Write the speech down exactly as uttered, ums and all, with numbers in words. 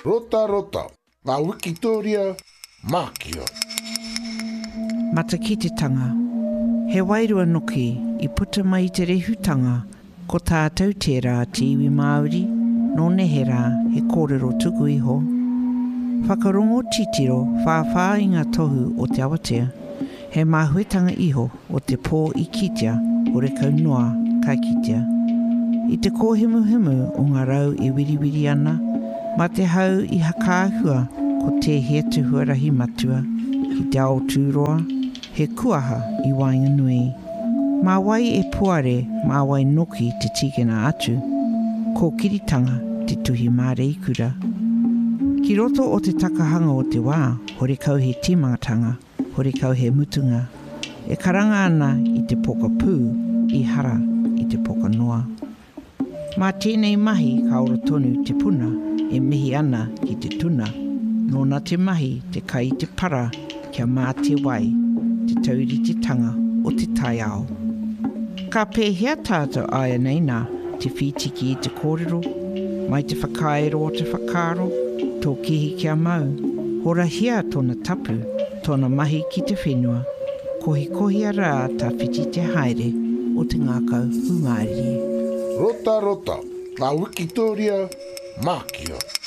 Rota rota, ngā Wikitoria, Mākia. Mata ki te tanga. He wairua noki i puta mai te rehutanga ko tātou tērā te iwi Māori, no nehera he kōrero tuku iho. Whakarongo titiro whāwhā i ngā tohu o te awatea. He māhuetanga iho o te pō i kitea o re kaunoa ka kitea. I te kōhimuhimu o ngā rau e wiriwiri ana, ma te hau i hakaahua ko te hea tuhuarahi matua, ki te ao tūroa, he kuaha i Wainganui. Mā wai e puare, mā wai noki te tikena atu, ko kiritanga te tuhi māreikura. Ki roto o te takahanga o te wā, hore kau he timangatanga, hore kau he mutunga. E karanga ana i te poka pū, i hara i te poka noa. Mā tēnei mahi ka ora tonu te puna, e mihi ana ki te tuna. Nōna te mahi te kai te para, kia mā te wai, te tauri te tanga o te tai ao. Ka pēhea tātou aia nei nā, te whitiki i te kōrero, mai te whakaero o te whakaro, tō kihi kia mau, hora hia tōna tapu, tōna mahi ki te whenua, kohi kohi ara tā whiti te haere o te ngākau hungairi. Rota rota, ngā Wikitoria, Mākia.